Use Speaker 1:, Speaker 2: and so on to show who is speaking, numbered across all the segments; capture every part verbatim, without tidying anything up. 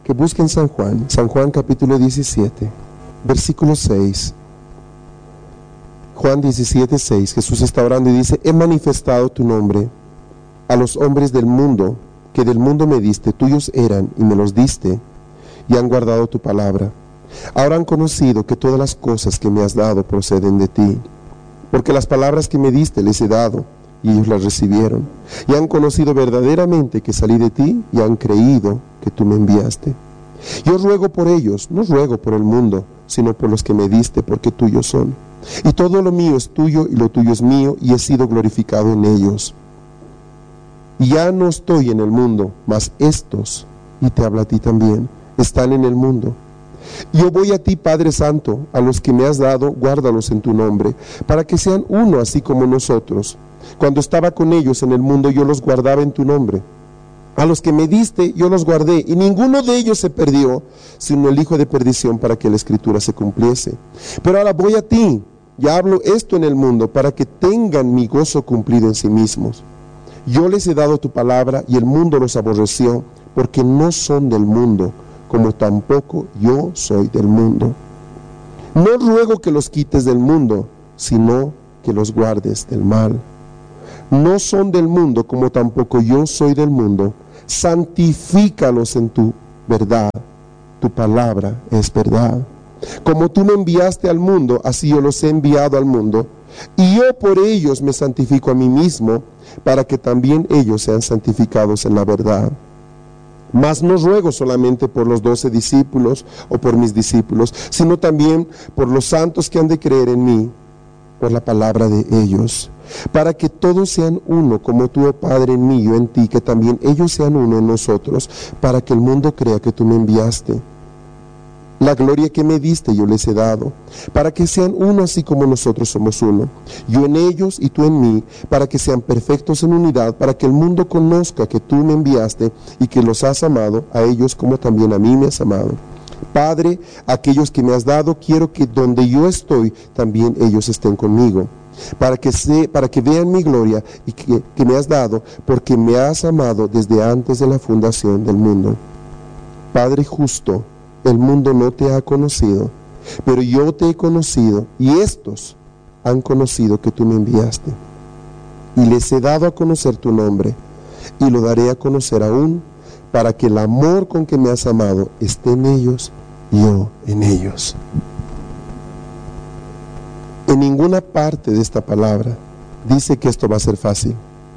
Speaker 1: que busquen San Juan, San Juan capítulo diecisiete, versículo seis. Juan diecisiete, seis, Jesús está orando y dice: he manifestado tu nombre a los hombres del mundo, que del mundo me diste, tuyos eran y me los diste, y han guardado tu palabra. Ahora han conocido que todas las cosas que me has dado proceden de ti, porque las palabras que me diste les he dado, y ellos las recibieron, y han conocido verdaderamente que salí de ti, y han creído que tú me enviaste. Yo ruego por ellos, no ruego por el mundo, sino por los que me diste, porque tuyos son. Y todo lo mío es tuyo, y lo tuyo es mío, y he sido glorificado en ellos. Y ya no estoy en el mundo, mas estos, y te habla a ti también, están en el mundo. Yo voy a ti, Padre Santo, a los que me has dado, guárdalos en tu nombre, para que sean uno así como nosotros. Cuando estaba con ellos en el mundo, yo los guardaba en tu nombre. A los que me diste, yo los guardé, y ninguno de ellos se perdió, sino el hijo de perdición, para que la escritura se cumpliese. Pero ahora voy a ti, ya hablo esto en el mundo, para que tengan mi gozo cumplido en sí mismos. Yo les he dado tu palabra, y el mundo los aborreció, porque no son del mundo, como tampoco yo soy del mundo. No ruego que los quites del mundo, sino que los guardes del mal. No son del mundo, como tampoco yo soy del mundo. Santifícalos en tu verdad. Tu palabra es verdad. Como tú me enviaste al mundo, así yo los he enviado al mundo. Y yo por ellos me santifico a mí mismo, para que también ellos sean santificados en la verdad. Mas no ruego solamente por los doce discípulos o por mis discípulos, sino también por los santos que han de creer en mí, por la palabra de ellos, para que todos sean uno, como tú, oh Padre, en mí, yo en ti, que también ellos sean uno en nosotros, para que el mundo crea que tú me enviaste. La gloria que me diste yo les he dado, para que sean uno así como nosotros somos uno, yo en ellos y tú en mí, para que sean perfectos en unidad, para que el mundo conozca que tú me enviaste y que los has amado a ellos como también a mí me has amado. Padre, aquellos que me has dado, quiero que donde yo estoy, también ellos estén conmigo, para que, se, para que vean mi gloria y que, que me has dado, porque me has amado desde antes de la fundación del mundo. Padre justo, el mundo no te ha conocido, pero yo te he conocido, y estos han conocido que tú me enviaste. Y les he dado a conocer tu nombre, y lo daré a conocer aún, para que el amor con que me has amado esté en ellos, y yo en ellos. En ninguna parte de esta palabra dice que esto va a ser fácil,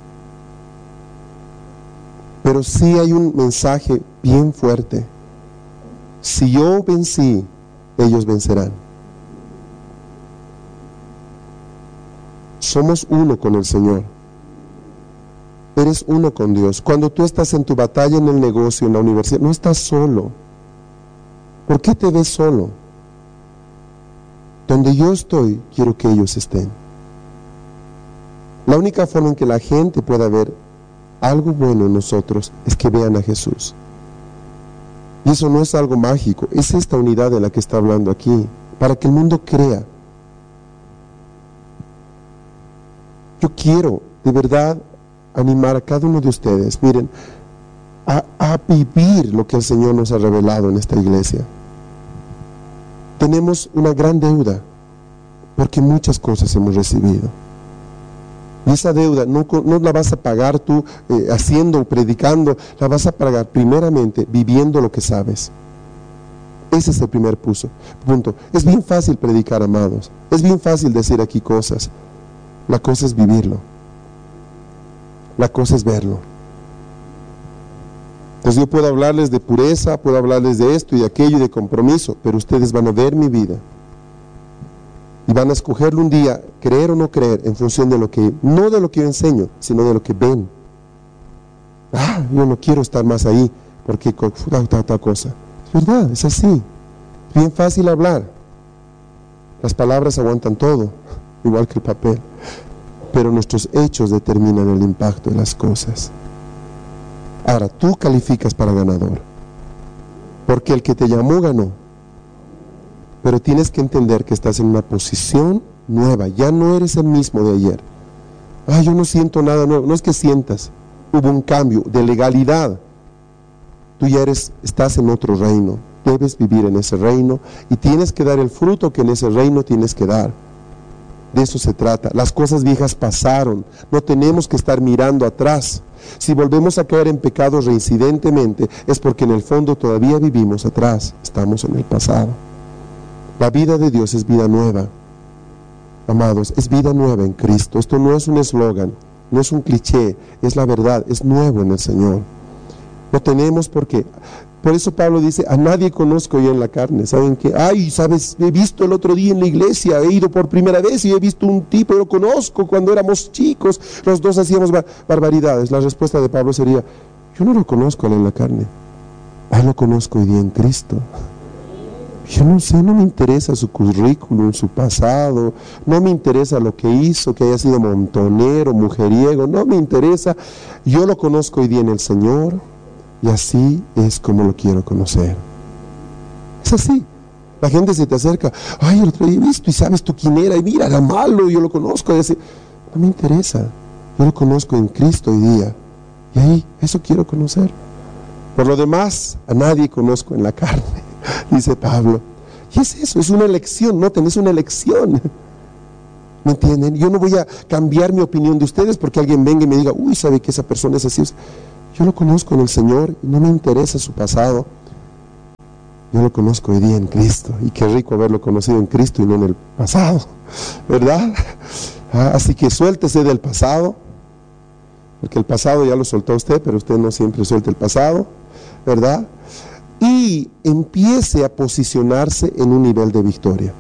Speaker 1: pero sí hay un mensaje bien fuerte. Si yo vencí, ellos vencerán. Somos uno con el Señor. Eres uno con Dios. Cuando tú estás en tu batalla en el negocio, en la universidad, no estás solo. ¿Por qué te ves solo? Donde yo estoy, quiero que ellos estén. La única forma en que la gente pueda ver algo bueno en nosotros es que vean a Jesús. Y eso no es algo mágico, es esta unidad de la que está hablando aquí, para que el mundo crea. Yo quiero, de verdad, animar a cada uno de ustedes, miren, a, a vivir lo que el Señor nos ha revelado en esta iglesia. Tenemos una gran deuda, porque muchas cosas hemos recibido. Y esa deuda no, no la vas a pagar tú eh, haciendo o predicando, la vas a pagar primeramente viviendo lo que sabes. Ese es el primer puso, punto. Es bien fácil predicar, amados. Es bien fácil decir aquí cosas. La cosa es vivirlo. La cosa es verlo. Entonces yo puedo hablarles de pureza, puedo hablarles de esto y de aquello y de compromiso, pero ustedes van a ver mi vida. Y van a escogerlo un día, creer o no creer, en función de lo que, no de lo que yo enseño, sino de lo que ven. Ah, yo no quiero estar más ahí, porque tal, tal, tal cosa. Es verdad, es así. Es bien fácil hablar. Las palabras aguantan todo, igual que el papel. Pero nuestros hechos determinan el impacto de las cosas. Ahora, tú calificas para ganador, porque el que te llamó ganó. Pero tienes que entender que estás en una posición nueva. Ya no eres el mismo de ayer. Ah, yo no siento nada nuevo. No es que sientas. Hubo un cambio de legalidad. tú ya eres, estás en otro reino, debes vivir en ese reino y tienes que dar el fruto que en ese reino tienes que dar. De eso se trata. Las cosas viejas pasaron, no tenemos que estar mirando atrás. Si volvemos a caer en pecado reincidentemente, es porque en el fondo todavía vivimos atrás, estamos en el pasado. La vida de Dios es vida nueva. Amados, es vida nueva en Cristo. Esto no es un eslogan, no es un cliché, es la verdad, es nuevo en el Señor. No tenemos por qué. Por eso Pablo dice, a nadie conozco yo en la carne. ¿Saben qué? Ay, sabes, he visto el otro día en la iglesia, he ido por primera vez y he visto un tipo, lo conozco cuando éramos chicos, los dos hacíamos bar barbaridades. La respuesta de Pablo sería, yo no lo conozco en la carne, ay, lo conozco hoy día en Cristo. Yo no sé, no me interesa su currículum, su pasado, no me interesa lo que hizo, que haya sido montonero, mujeriego, no me interesa. Yo lo conozco hoy día en el Señor. Y así es como lo quiero conocer. Es así. La gente se te acerca, ay, el otro día he visto y sabes tú quién era, y mira, era malo, yo lo conozco. Y así, no me interesa, yo lo conozco en Cristo hoy día. Y ahí, eso quiero conocer. Por lo demás, a nadie conozco en la carne, dice Pablo. Y es eso, es una elección, no tenés una elección. ¿Me entienden? Yo no voy a cambiar mi opinión de ustedes porque alguien venga y me diga, uy, sabe que esa persona es así. Yo lo conozco en el Señor y no me interesa su pasado. Yo lo conozco hoy día en Cristo. Y qué rico haberlo conocido en Cristo y no en el pasado, ¿verdad? Ah, así que suéltese del pasado, porque el pasado ya lo soltó usted, pero usted no siempre suelta el pasado, ¿verdad? Y empiece a posicionarse en un nivel de victoria.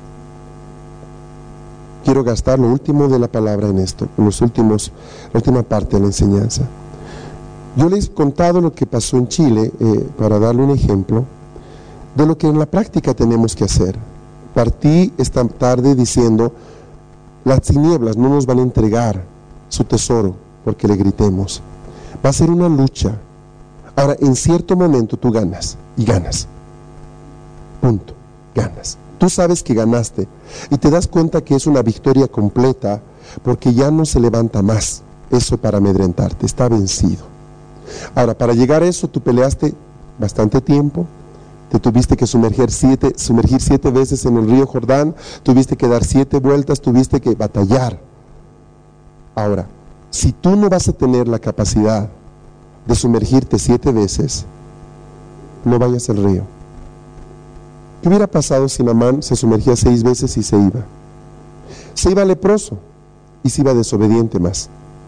Speaker 1: Quiero gastar lo último de la palabra en esto, en los últimos, la última parte de la enseñanza. Yo les he contado lo que pasó en Chile, eh, para darle un ejemplo de lo que en la práctica tenemos que hacer. Partí esta tarde diciendo, las tinieblas no nos van a entregar su tesoro porque le gritemos. Va a ser una lucha. Ahora, en cierto momento tú ganas, y ganas. Punto, ganas. Tú sabes que ganaste, y te das cuenta que es una victoria completa, porque ya no se levanta más eso para amedrentarte, está vencido. Ahora, para llegar a eso, tú peleaste bastante tiempo, te tuviste que sumergir siete, sumergir siete veces en el río Jordán, tuviste que dar siete vueltas, tuviste que batallar. Ahora, si tú no vas a tener la capacidad de sumergirte siete veces, no vayas al río. ¿Qué hubiera pasado si Naamán se sumergía seis veces y se iba? Se iba leproso y se iba desobediente más.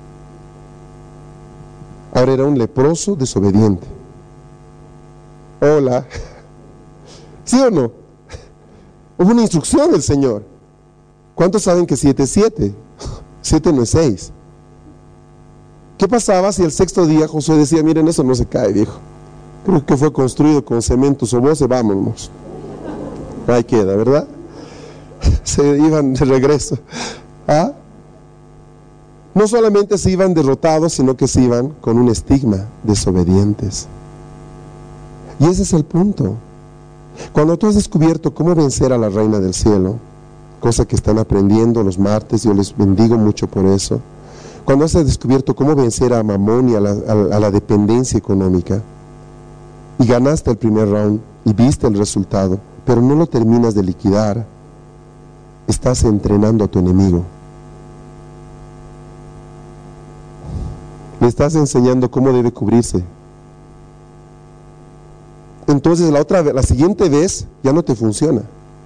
Speaker 1: Ahora era un leproso desobediente. Hola. ¿Sí o no? Hubo una instrucción del Señor. ¿Cuántos saben que siete es siete? siete no es seis. ¿Qué pasaba si el sexto día Josué decía, miren, eso no se cae, viejo? Creo que fue construido con cemento soboce, vámonos. Ahí queda, ¿verdad? Se iban de regreso. ¿Ah? No solamente se iban derrotados, sino que se iban con un estigma, desobedientes. Y ese es el punto. Cuando tú has descubierto cómo vencer a la reina del cielo, cosa que están aprendiendo los martes, yo les bendigo mucho por eso. Cuando has descubierto cómo vencer a Mamón y a la, a, a la dependencia económica, y ganaste el primer round, y viste el resultado, pero no lo terminas de liquidar, estás entrenando a tu enemigo. Le estás enseñando cómo debe cubrirse. Entonces la otra la siguiente vez ya no te funciona.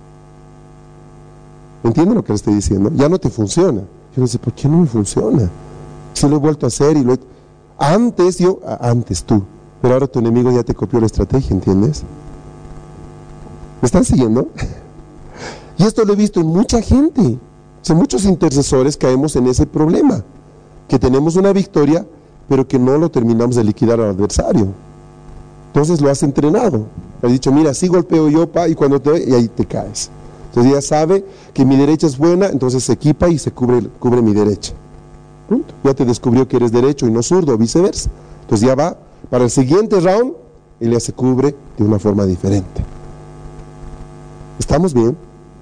Speaker 1: ¿Entienden lo que le estoy diciendo? Ya no te funciona. Yo le digo, ¿por qué no me funciona? Si lo he vuelto a hacer y lo he... Antes yo, antes tú, pero ahora tu enemigo ya te copió la estrategia, ¿entiendes? ¿Me están siguiendo? Y esto lo he visto en mucha gente. O sea, muchos intercesores caemos en ese problema, que tenemos una victoria, pero que no lo terminamos de liquidar al adversario. Entonces lo has entrenado. Has dicho, mira, así golpeo yo, pa, y cuando te... y ahí te caes. Entonces ya sabe que mi derecha es buena, entonces se equipa y se cubre, cubre mi derecha. Punto. Ya te descubrió que eres derecho y no zurdo, o viceversa. Entonces ya va para el siguiente round y ya se cubre de una forma diferente. ¿Estamos bien?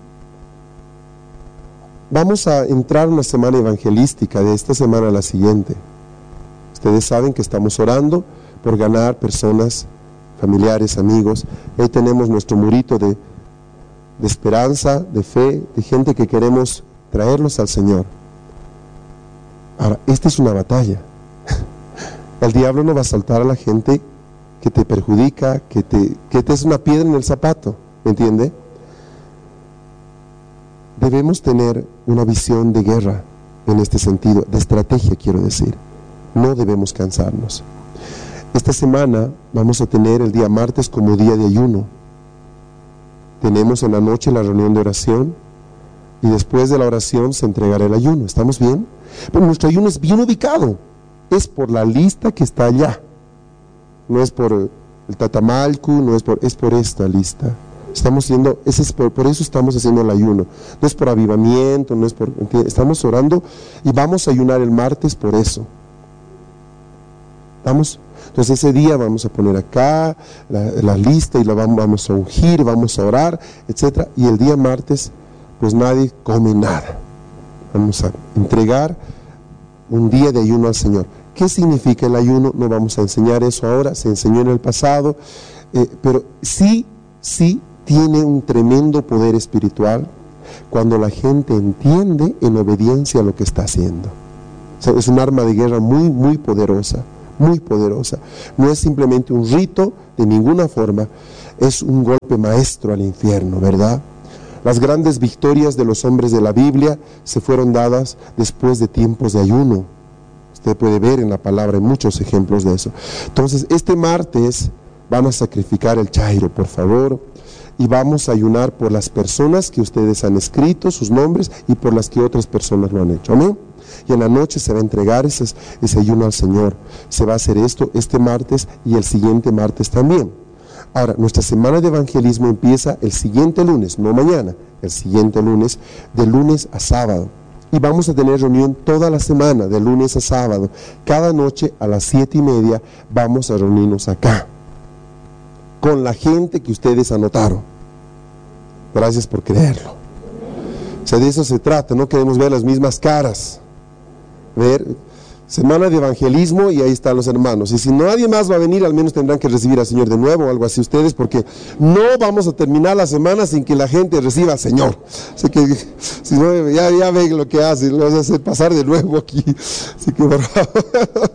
Speaker 1: Vamos a entrar en una semana evangelística, de esta semana a la siguiente. Ustedes saben que estamos orando por ganar personas familiares, amigos. Ahí tenemos nuestro murito de, de esperanza, de fe, de gente que queremos traerlos al Señor. Ahora, esta es una batalla. El diablo no va a saltar a la gente que te perjudica, que te, que te es una piedra en el zapato, ¿me entiende? Debemos tener una visión de guerra en este sentido, de estrategia quiero decir. No debemos cansarnos. Esta semana vamos a tener el día martes como día de ayuno. Tenemos en la noche la reunión de oración y después de la oración se entregará el ayuno. ¿Estamos bien? Pero nuestro ayuno es bien ubicado. Es por la lista que está allá. No es por el Tatamalcu, no es por, es por esta lista. Estamos haciendo, ese es por, por eso estamos haciendo el ayuno. No es por avivamiento, no es por, ¿entiendes? Estamos orando y vamos a ayunar el martes por eso. ¿Vamos? Entonces ese día vamos a poner acá la, la lista y la vamos, vamos a ungir, vamos a orar, etcétera. Y el día martes, pues nadie come nada. Vamos a entregar un día de ayuno al Señor. ¿Qué significa el ayuno? No vamos a enseñar eso ahora, se enseñó en el pasado, eh, pero sí, sí tiene un tremendo poder espiritual cuando la gente entiende en obediencia a lo que está haciendo. O sea, es un arma de guerra muy, muy poderosa, muy poderosa. No es simplemente un rito de ninguna forma, es un golpe maestro al infierno, ¿verdad? Las grandes victorias de los hombres de la Biblia se fueron dadas después de tiempos de ayuno. Usted puede ver en la palabra muchos ejemplos de eso. Entonces, este martes van a sacrificar el chairo, por favor, y vamos a ayunar por las personas que ustedes han escrito, sus nombres, y por las que otras personas lo han hecho. Amén. Y en la noche se va a entregar ese, ese ayuno al Señor. Se va a hacer esto este martes y el siguiente martes también. Ahora, nuestra semana de evangelismo empieza el siguiente lunes, no mañana, el siguiente lunes, de lunes a sábado. Y vamos a tener reunión toda la semana, de lunes a sábado. Cada noche a las siete y media vamos a reunirnos acá, con la gente que ustedes anotaron. Gracias por creerlo. O sea, de eso se trata, no queremos ver las mismas caras. Ver, semana de evangelismo y ahí están los hermanos. Y si nadie más va a venir, al menos tendrán que recibir al Señor de nuevo o algo así ustedes, porque no vamos a terminar la semana sin que la gente reciba al Señor. Así que, si no, ya, ya ven lo que hacen, lo vas a hacer pasar de nuevo aquí. Así que, por favor.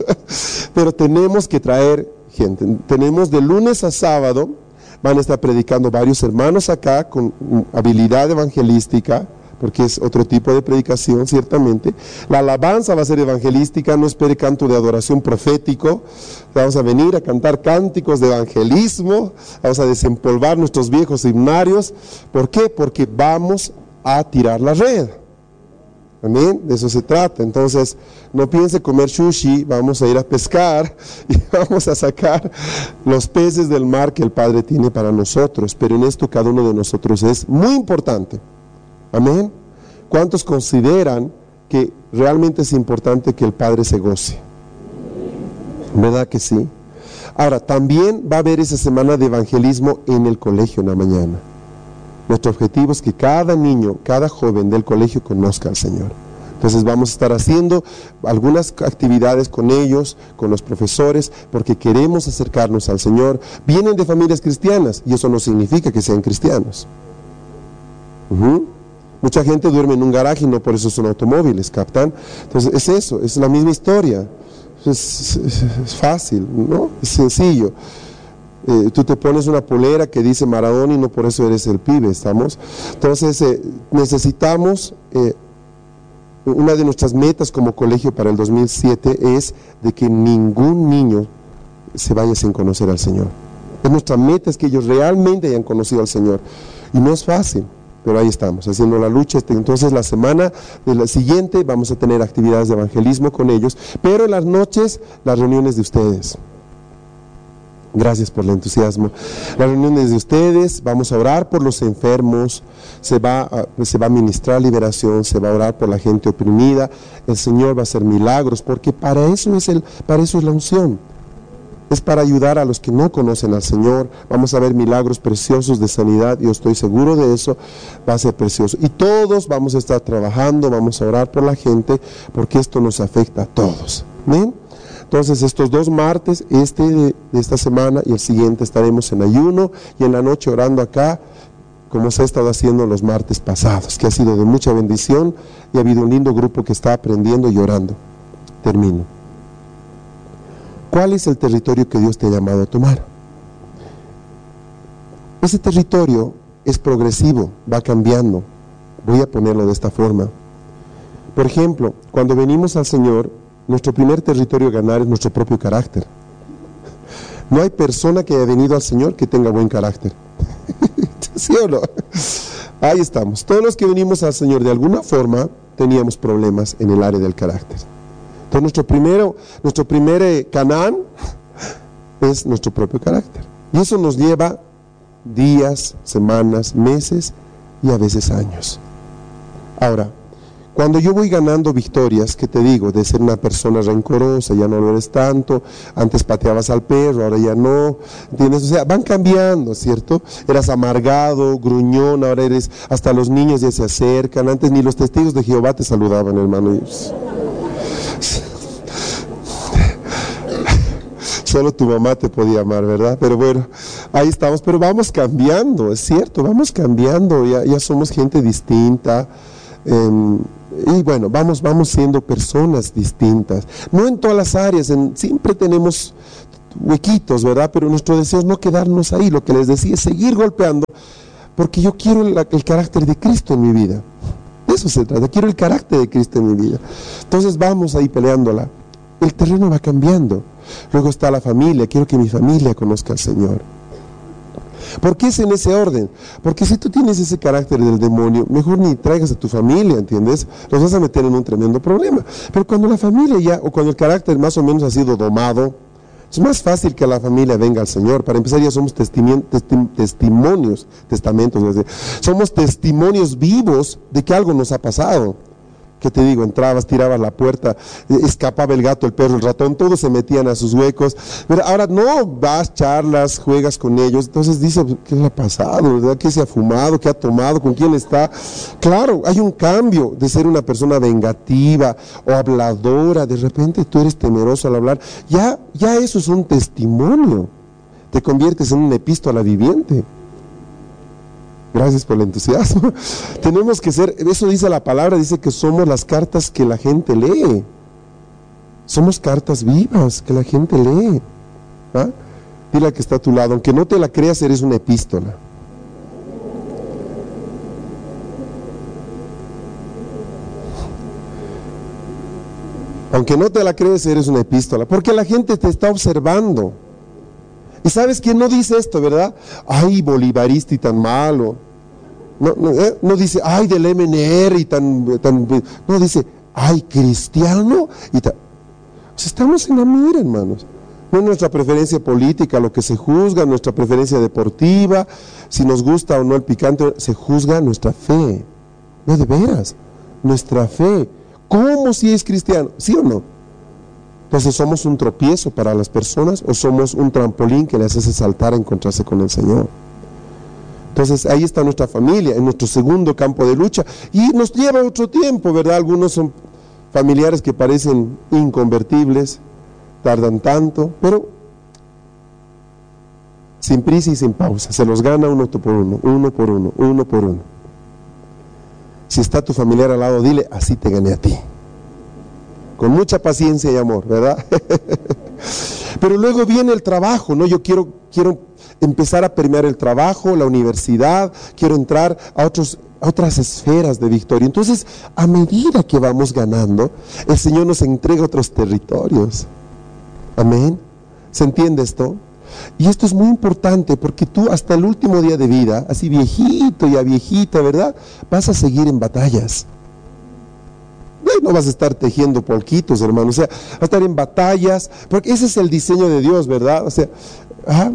Speaker 1: Pero tenemos que traer gente. Tenemos de lunes a sábado, van a estar predicando varios hermanos acá con habilidad evangelística, porque es otro tipo de predicación, ciertamente. La alabanza va a ser evangelística, no espere canto de adoración profético. Vamos a venir a cantar cánticos de evangelismo, vamos a desempolvar nuestros viejos himnarios. ¿Por qué? Porque vamos a tirar la red. Amén, de eso se trata. Entonces, no piense comer sushi, vamos a ir a pescar y vamos a sacar los peces del mar que el Padre tiene para nosotros. Pero en esto cada uno de nosotros es muy importante. Amén. ¿Cuántos consideran que realmente es importante que el Padre se goce? ¿Verdad que sí? Ahora, también va a haber esa semana de evangelismo en el colegio en la mañana. Nuestro objetivo es que cada niño, cada joven del colegio conozca al Señor. Entonces vamos a estar haciendo algunas actividades con ellos, con los profesores, porque queremos acercarnos al Señor. Vienen de familias cristianas y eso no significa que sean cristianos. Uh-huh. Mucha gente duerme en un garaje y no por eso son automóviles, ¿captan? Entonces es eso, es la misma historia. Es, es, es fácil, ¿no? Es sencillo. Eh, tú te pones una polera que dice Maradona y no por eso eres el pibe, ¿estamos? Entonces eh, necesitamos, eh, una de nuestras metas como colegio para el dos mil siete es de que ningún niño se vaya sin conocer al Señor. Es nuestra meta, es que ellos realmente hayan conocido al Señor. Y no es fácil. Pero ahí estamos, haciendo la lucha. Entonces la semana de la siguiente vamos a tener actividades de evangelismo con ellos, pero en las noches las reuniones de ustedes. Gracias por el entusiasmo. Las reuniones de ustedes, vamos a orar por los enfermos, se va a, se va a ministrar liberación, se va a orar por la gente oprimida, el Señor va a hacer milagros, porque para eso es, el, para eso es la unción. Es para ayudar a los que no conocen al Señor. Vamos a ver milagros preciosos de sanidad, yo estoy seguro de eso, va a ser precioso. Y todos vamos a estar trabajando, vamos a orar por la gente, porque esto nos afecta a todos. ¿Bien? Entonces estos dos martes, este de, de esta semana y el siguiente, estaremos en ayuno y en la noche orando acá, como se ha estado haciendo los martes pasados, que ha sido de mucha bendición y ha habido un lindo grupo que está aprendiendo y orando. Termino. ¿Cuál es el territorio que Dios te ha llamado a tomar? Ese territorio es progresivo, va cambiando. Voy a ponerlo de esta forma. Por ejemplo, cuando venimos al Señor, nuestro primer territorio a ganar es nuestro propio carácter. No hay persona que haya venido al Señor que tenga buen carácter. ¿Sí o no? Ahí estamos. Todos los que venimos al Señor de alguna forma teníamos problemas en el área del carácter. Entonces nuestro primero, nuestro primer eh, Canaán es nuestro propio carácter. Y eso nos lleva días, semanas, meses y a veces años. Ahora, cuando yo voy ganando victorias, ¿qué te digo? De ser una persona rencorosa, ya no lo eres tanto, antes pateabas al perro, ahora ya no, ¿entiendes? O sea, van cambiando, ¿cierto? Eras amargado, gruñón, ahora eres, hasta los niños ya se acercan, antes ni los testigos de Jehová te saludaban, hermano. Solo tu mamá te podía amar, ¿verdad? Pero bueno, ahí estamos, pero vamos cambiando, es cierto, vamos cambiando, ya, ya somos gente distinta. Eh, y bueno, vamos, vamos siendo personas distintas, no en todas las áreas, en, siempre tenemos huequitos, ¿verdad? Pero nuestro deseo es no quedarnos ahí, lo que les decía es seguir golpeando, porque yo quiero el, el carácter de Cristo en mi vida, de eso se trata, quiero el carácter de Cristo en mi vida. Entonces vamos ahí peleándola, el terreno va cambiando. Luego está la familia, quiero que mi familia conozca al Señor. ¿Por qué es en ese orden? Porque si tú tienes ese carácter del demonio, mejor ni traigas a tu familia, ¿entiendes? Los vas a meter en un tremendo problema. Pero cuando la familia ya, o cuando el carácter más o menos ha sido domado, es más fácil que la familia venga al Señor. Para empezar, ya somos testimi- testi- testimonios, testamentos, es decir, somos testimonios vivos de que algo nos ha pasado. ¿Qué te digo? Entrabas, tirabas la puerta, escapaba el gato, el perro, el ratón, todos se metían a sus huecos. Pero ahora no, vas, charlas, juegas con ellos. Entonces dice, ¿qué le ha pasado? ¿Verdad? ¿Qué se ha fumado? ¿Qué ha tomado? ¿Con quién está? Claro, hay un cambio de ser una persona vengativa o habladora. De repente tú eres temeroso al hablar. Ya, ya eso es un testimonio. Te conviertes en una epístola viviente. Gracias por el entusiasmo. Tenemos que ser, eso dice la palabra, dice que somos las cartas que la gente lee. Somos cartas vivas que la gente lee. ¿Ah? Dile al que está a tu lado, aunque no te la creas, eres una epístola. Aunque no te la crees, eres una epístola, porque la gente te está observando. ¿Y sabes quién no dice esto, verdad? Ay, bolivarista y tan malo. No, no, ¿eh? No dice, ay, del M N R y tan, tan... No, dice, ay, cristiano y tan... O sea, estamos en la mira, hermanos. No es nuestra preferencia política lo que se juzga, nuestra preferencia deportiva, si nos gusta o no el picante, se juzga nuestra fe. No, de veras, nuestra fe. ¿Cómo si es cristiano? ¿Sí o no? Entonces, ¿somos un tropiezo para las personas o somos un trampolín que les hace saltar a encontrarse con el Señor? Entonces, ahí está nuestra familia, en nuestro segundo campo de lucha. Y nos lleva otro tiempo, ¿verdad? Algunos son familiares que parecen inconvertibles, tardan tanto, pero sin prisa y sin pausa. Se los gana uno por uno, uno por uno, uno por uno. Si está tu familiar al lado, dile, así te gané a ti. Con mucha paciencia y amor, ¿verdad? Pero luego viene el trabajo, ¿no? Yo quiero, quiero empezar a permear el trabajo, la universidad, quiero entrar a, otros, a otras esferas de victoria. Entonces, a medida que vamos ganando, el Señor nos entrega otros territorios. Amén. ¿Se entiende esto? Y esto es muy importante porque tú hasta el último día de vida, así viejito y a viejita, ¿verdad? Vas a seguir en batallas. No vas a estar tejiendo polquitos, hermano, o sea, vas a estar en batallas, porque ese es el diseño de Dios, ¿verdad? O sea, ¿ah?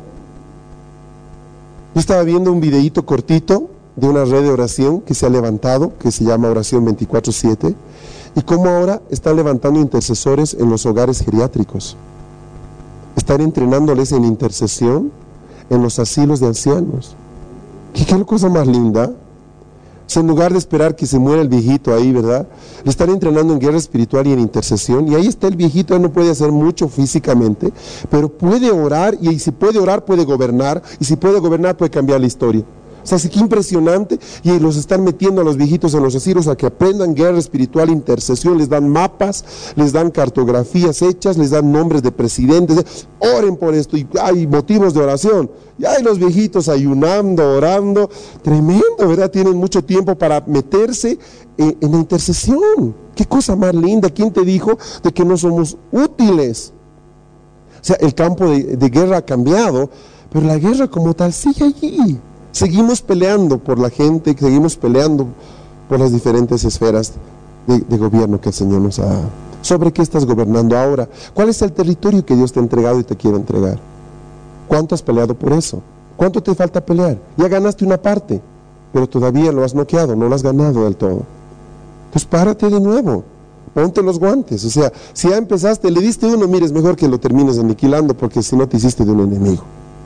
Speaker 1: Yo estaba viendo un videíto cortito de una red de oración que se ha levantado, que se llama Oración veinticuatro siete, y cómo ahora están levantando intercesores en los hogares geriátricos. Están entrenándoles en intercesión en los asilos de ancianos. ¿Qué, qué cosa más linda? O sea, en lugar de esperar que se muera el viejito ahí, ¿verdad? Le están entrenando en guerra espiritual y en intercesión, y ahí está el viejito. Él no puede hacer mucho físicamente, pero puede orar, y si puede orar puede gobernar, y si puede gobernar puede cambiar la historia. O sea, sí que impresionante, y los están metiendo a los viejitos en los asilos a que aprendan guerra espiritual, intercesión, les dan mapas, les dan cartografías hechas, les dan nombres de presidentes, oren por esto, y hay motivos de oración, y hay los viejitos ayunando, orando, tremendo, ¿verdad? Tienen mucho tiempo para meterse en, en la intercesión. Qué cosa más linda. ¿Quién te dijo de que no somos útiles? O sea, el campo de, de guerra ha cambiado, pero la guerra como tal sigue allí. Seguimos peleando por la gente, seguimos peleando por las diferentes esferas de, de gobierno que el Señor nos ha dado. ¿Sobre qué estás gobernando ahora? ¿Cuál es el territorio que Dios te ha entregado y te quiere entregar? ¿Cuánto has peleado por eso? ¿Cuánto te falta pelear? Ya ganaste una parte, pero todavía lo has noqueado, no lo has ganado del todo. Entonces párate de nuevo, ponte los guantes. O sea, si ya empezaste, le diste uno, mire, es mejor que lo termines aniquilando, porque si no te hiciste de un enemigo.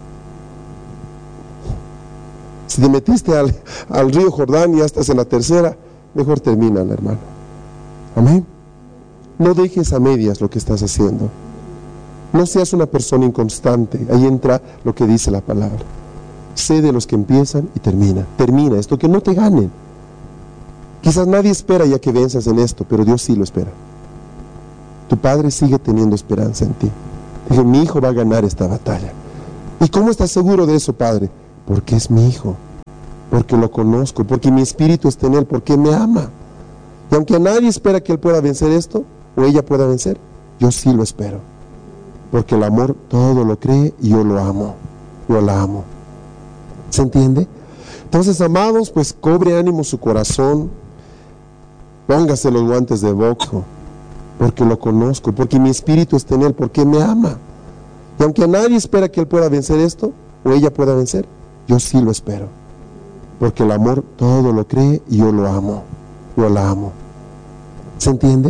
Speaker 1: Si te metiste al, al río Jordán y ya estás en la tercera, mejor termínala, hermano. Amén. No dejes a medias lo que estás haciendo. No seas una persona inconstante. Ahí entra lo que dice la palabra. Sé de los que empiezan y termina. Termina esto, que no te ganen. Quizás nadie espera ya que venzas en esto, pero Dios sí lo espera. Tu Padre sigue teniendo esperanza en ti. Dije, mi hijo va a ganar esta batalla. ¿Y cómo estás seguro de eso, Padre? Porque es mi hijo, porque lo conozco, porque mi espíritu está en él, porque me ama. Y aunque nadie espera que él pueda vencer esto, o ella pueda vencer, yo sí lo espero. Porque el amor todo lo cree y yo lo amo, yo la amo. ¿Se entiende? Entonces, amados, pues cobre ánimo su corazón, póngase los guantes de boxeo, porque lo conozco, porque mi espíritu está en él, porque me ama. Y aunque nadie espera que él pueda vencer esto, o ella pueda vencer, yo sí lo espero, porque el amor todo lo cree y yo lo amo, yo la amo. ¿Se entiende?